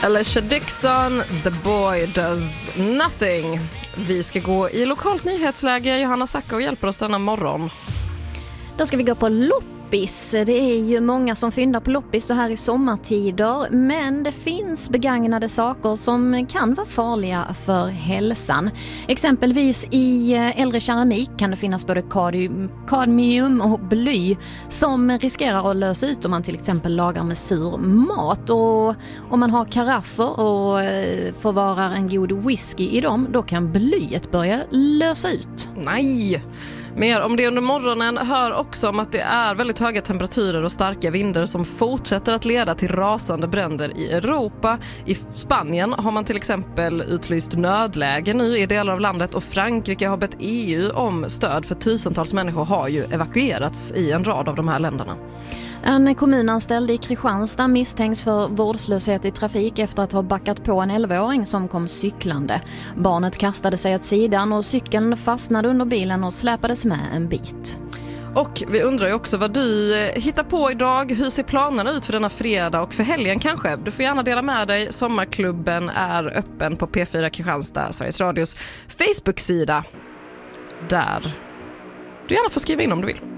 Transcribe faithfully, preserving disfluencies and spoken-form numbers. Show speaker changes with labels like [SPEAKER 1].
[SPEAKER 1] Alicia Dixon, The Boy Does Nothing. Vi ska gå i lokalt nyhetsläge. Johanna Sacco hjälper oss denna morgon.
[SPEAKER 2] Då ska vi gå på loppis. Det är ju många som fyndar på loppis så här i sommartider. Men det finns begagnade saker som kan vara farliga för hälsan. Exempelvis i äldre keramik kan det finnas både kadmium och bly som riskerar att lösa ut om man till exempel lagar med sur mat. Och om man har karaffer och förvarar en god whisky i dem, då kan blyet börja lösa ut.
[SPEAKER 1] Nej! Mer om det under morgonen. Hör också om att det är väldigt höga temperaturer och starka vindar som fortsätter att leda till rasande bränder i Europa. I Spanien har man till exempel utlyst nödläge nu i delar av landet och Frankrike har bett E U om stöd för tusentals människor har ju evakuerats i en rad av de här länderna.
[SPEAKER 2] En kommunanställd i Kristianstad misstänks för vårdslöshet i trafik efter att ha backat på en elvaåring som kom cyklande. Barnet kastade sig åt sidan och cykeln fastnade under bilen och släpades med en bit.
[SPEAKER 1] Och vi undrar ju också vad du hittar på idag. Hur ser planerna ut för denna fredag och för helgen kanske? Du får gärna dela med dig. Sommarklubben är öppen på P fyra Kristianstad, Sveriges Radios Facebook-sida. Där du gärna får skriva in om du vill.